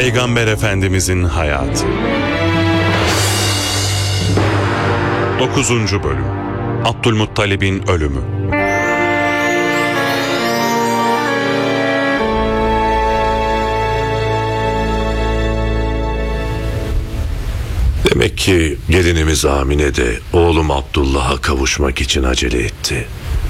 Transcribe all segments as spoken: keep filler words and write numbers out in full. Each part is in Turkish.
Peygamber Efendimizin hayatı. dokuzuncu Bölüm. Abdülmuttalib'in ölümü. Demek ki gelinimiz Amine de oğlum Abdullah'a kavuşmak için acele etti.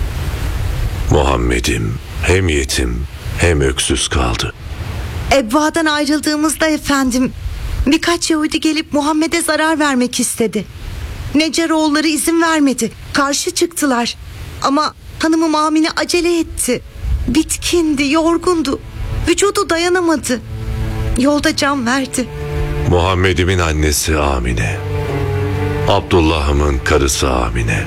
Muhammed'im hem yetim hem öksüz kaldı. Ebva'dan ayrıldığımızda efendim, birkaç Yahudi gelip Muhammed'e zarar vermek istedi. Neceroğulları izin vermedi, karşı çıktılar. Ama hanımım Amine acele etti. Bitkindi, yorgundu, vücudu dayanamadı. Yolda can verdi. Muhammed'imin annesi Amine, Abdullah'ımın karısı Amine.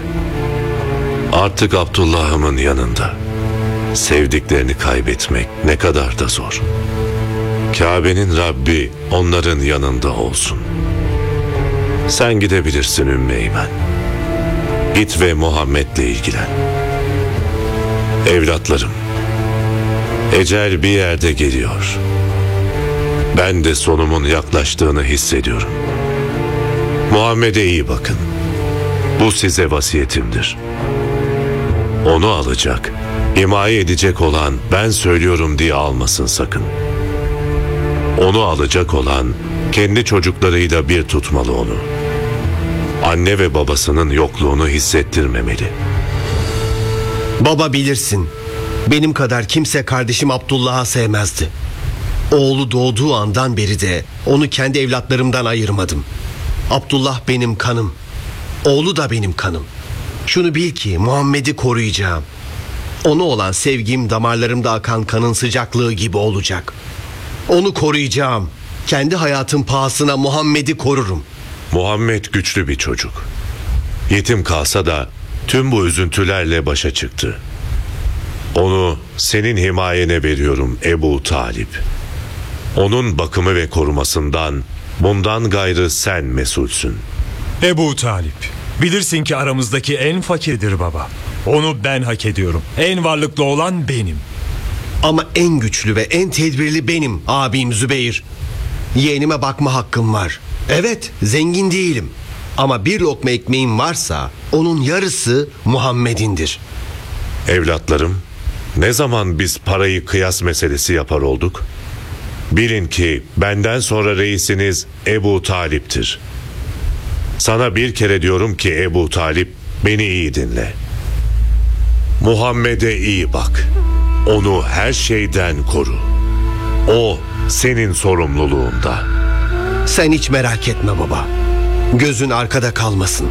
Artık Abdullah'ımın yanında. Sevdiklerini kaybetmek ne kadar da zor. Kabe'nin Rabbi onların yanında olsun. Sen gidebilirsin Ümmü Eymen. Git ve Muhammed'le ilgilen. Evlatlarım, ecel bir yerde geliyor. Ben de sonumun yaklaştığını hissediyorum. Muhammed'e iyi bakın. Bu size vasiyetimdir. Onu alacak, himaye edecek olan ben söylüyorum diye almasın sakın. Onu alacak olan kendi çocuklarıyla bir tutmalı onu. Anne ve babasının yokluğunu hissettirmemeli. Baba, bilirsin, benim kadar kimse kardeşim Abdullah'ı sevmezdi. Oğlu doğduğu andan beri de onu kendi evlatlarımdan ayırmadım. Abdullah benim kanım, oğlu da benim kanım. Şunu bil ki Muhammed'i koruyacağım. Ona olan sevgim damarlarımda akan kanın sıcaklığı gibi olacak. Onu koruyacağım. Kendi hayatım pahasına Muhammed'i korurum. Muhammed güçlü bir çocuk. Yetim kalsa da tüm bu üzüntülerle başa çıktı. Onu senin himayene veriyorum Ebu Talip. Onun bakımı ve korumasından bundan gayrı sen mesulsün. Ebu Talip, bilirsin ki aramızdaki en fakirdir baba. Onu ben hak ediyorum. En varlıklı olan benim. Ama en güçlü ve en tedbirli benim abim Zübeyir. Yeğenime bakma hakkım var. Evet, zengin değilim. Ama bir lokma ekmeğim varsa onun yarısı Muhammed'indir. Evlatlarım, ne zaman biz parayı kıyas meselesi yapar olduk? Bilin ki benden sonra reisiniz Ebu Talip'tir. Sana bir kere diyorum ki Ebu Talip, beni iyi dinle. Muhammed'e iyi bak. Onu her şeyden koru. O senin sorumluluğunda. Sen hiç merak etme baba. Gözün arkada kalmasın.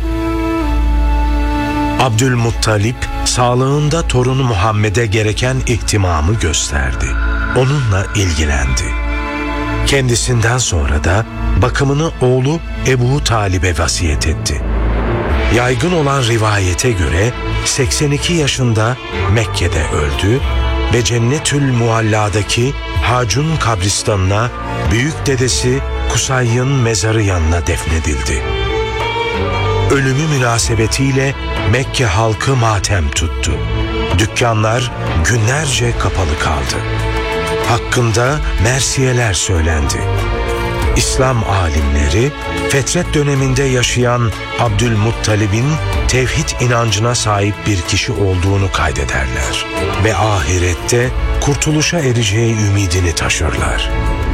Abdülmuttalip sağlığında torunu Muhammed'e gereken ihtimamı gösterdi. Onunla ilgilendi. Kendisinden sonra da bakımını oğlu Ebu Talib'e vasiyet etti. Yaygın olan rivayete göre seksen iki yaşında Mekke'de öldü ve Cennetül Mualla'daki Hacun kabristanına büyük dedesi Kusayy'ın mezarı yanına defnedildi. Ölümü münasebetiyle Mekke halkı matem tuttu. Dükkanlar günlerce kapalı kaldı. Hakkında mersiyeler söylendi. İslam alimleri fetret döneminde yaşayan Abdülmuttalib'in tevhid inancına sahip bir kişi olduğunu kaydederler ve ahirette kurtuluşa ereceği ümidini taşırlar.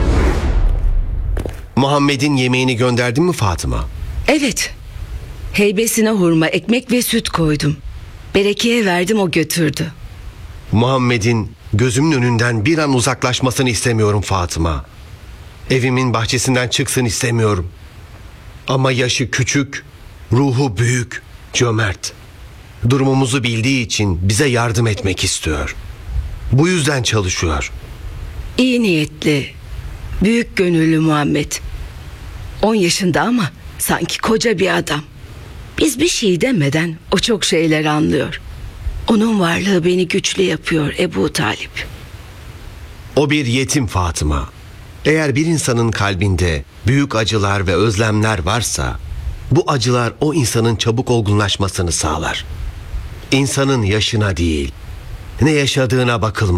Muhammed'in yemeğini gönderdin mi Fatıma? Evet. Heybesine hurma, ekmek ve süt koydum. Bereke'ye verdim, o götürdü. Muhammed'in gözümün önünden bir an uzaklaşmasını istemiyorum Fatıma. Evimin bahçesinden çıksın istemiyorum. Ama yaşı küçük, ruhu büyük, cömert. Durumumuzu bildiği için bize yardım etmek istiyor. Bu yüzden çalışıyor. İyi niyetli, büyük gönüllü Muhammed. On yaşında ama sanki koca bir adam. Biz bir şey demeden o çok şeyler anlıyor. Onun varlığı beni güçlü yapıyor Ebu Talip. O bir yetim Fatıma. Eğer bir insanın kalbinde büyük acılar ve özlemler varsa, bu acılar o insanın çabuk olgunlaşmasını sağlar. İnsanın yaşına değil, ne yaşadığına bakılmaz.